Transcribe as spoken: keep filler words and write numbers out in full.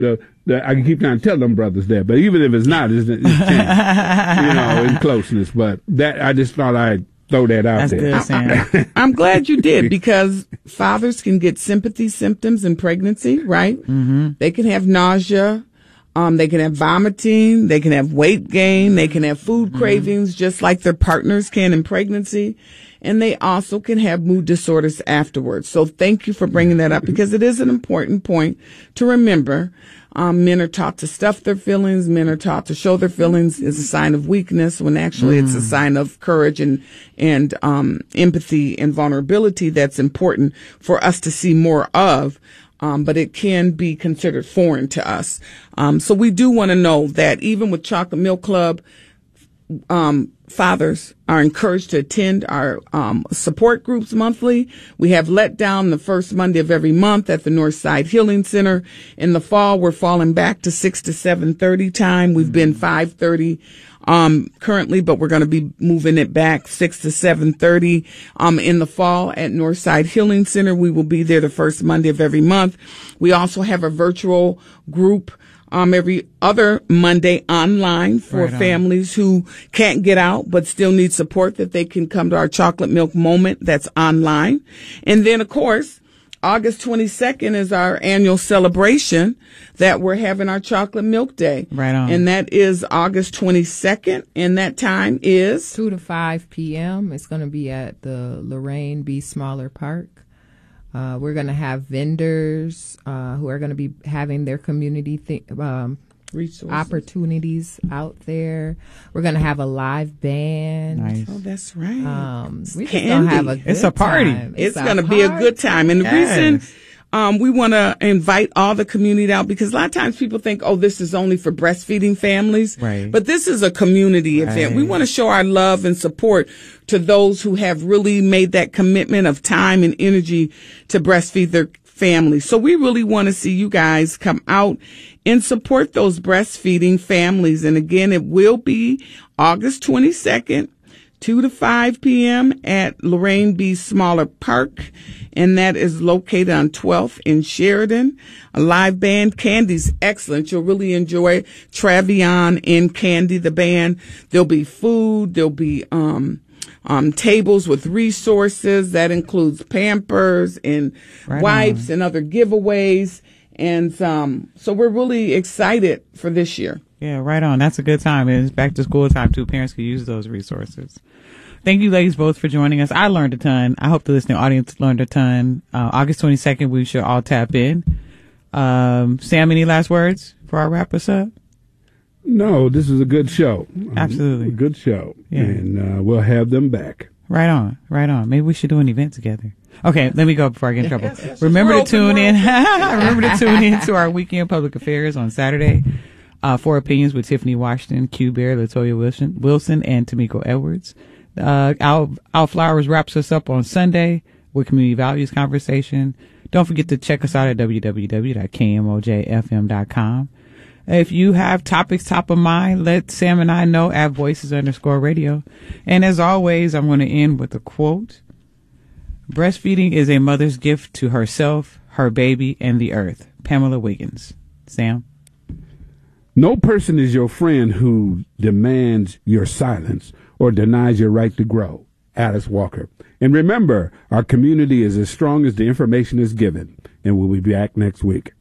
the, the, I can keep trying to tell them brothers that, but even if it's not, it's, it's ten, you know, in closeness. But that I just thought I'd throw that out That's there. Good, Sam. I'm glad you did, because fathers can get sympathy symptoms in pregnancy, right? Mm-hmm. They can have nausea. Um, they can have vomiting. They can have weight gain. They can have food mm-hmm. cravings, just like their partners can in pregnancy. And they also can have mood disorders afterwards. So thank you for bringing that up, because it is an important point to remember. Um, men are taught to stuff their feelings. Men are taught to show their feelings is a sign of weakness, when actually mm. it's a sign of courage and, and, um, empathy and vulnerability that's important for us to see more of. Um, but it can be considered foreign to us. Um, so we do want to know that even with Chocolate Milk Club, um, fathers are encouraged to attend our um, support groups monthly. We have Let Down the first Monday of every month at the Northside Healing Center. In the fall, we're falling back to six to seven thirty time. We've been five thirty um currently, but we're going to be moving it back six to seven thirty um in the fall at Northside Healing Center. We will be there the first Monday of every month. We also have a virtual group um every other Monday online for right families who can't get out but still need support, that they can come to our Chocolate Milk Moment that's online. And then, of course, August twenty-second is our annual celebration that we're having our Chocolate Milk Day. Right on. And that is August twenty-second, and that time is two to five p.m. It's going to be at the Lorraine B. Smaller Park. Uh, we're going to have vendors uh, who are going to be having their community th- um, resources, opportunities out there. We're going to have a live band. Nice. Oh, that's right. Um, we just Candy. going to have a good It's a party. time. It's, it's going to be a good time. And the yes. reason um, we want to invite all the community out, because a lot of times people think, oh, this is only for breastfeeding families. Right. But this is a community right. event. We want to show our love and support to those who have really made that commitment of time and energy to breastfeed their families. So we really want to see you guys come out and support those breastfeeding families. And again, it will be August twenty-second, two to five p.m. at Lorraine B. Smaller Park. And that is located on twelfth in Sheridan. A live band. Candy's excellent. You'll really enjoy Travion and Candy, the band. There'll be food. There'll be, um, Um, tables with resources that includes Pampers and right wipes on. and other giveaways. And um, so we're really excited for this year. Yeah, right on. That's a good time. And it's back to school time, too. Parents can use those resources. Thank you, ladies, both for joining us. I learned a ton. I hope the listening audience learned a ton. Uh, August twenty-second, we should all tap in. Um, Sam, any last words before I wrap us up? No, this is a good show. Absolutely. A good show. Yeah. And uh, we'll have them back. Right on. Right on. Maybe we should do an event together. Okay, let me go before I get in trouble. Yes, yes, Remember we're to tune open, in. Remember to tune in to our Weekend Public Affairs on Saturday. Uh, Four Opinions with Tiffany Washington, Q Bear, Latoya Wilson, Wilson, and Tamiko Edwards. Uh, Al, Al Flowers wraps us up on Sunday with Community Values Conversation. Don't forget to check us out at w w w dot k m o j f m dot com. If you have topics top of mind, let Sam and I know at voices underscore radio. And as always, I'm going to end with a quote. Breastfeeding is a mother's gift to herself, her baby, and the earth. Pamela Wiggins. Sam? No person is your friend who demands your silence or denies your right to grow. Alice Walker. And remember, our community is as strong as the information is given. And we'll be back next week.